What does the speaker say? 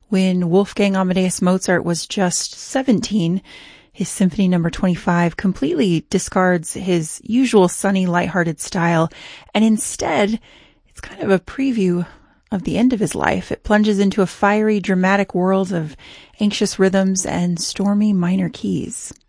When Wolfgang Amadeus Mozart was just 17, his Symphony No. 25 completely discards his usual sunny, lighthearted style, and instead, it's kind of a preview of the end of his life. It plunges into a fiery, dramatic world of anxious rhythms and stormy minor keys.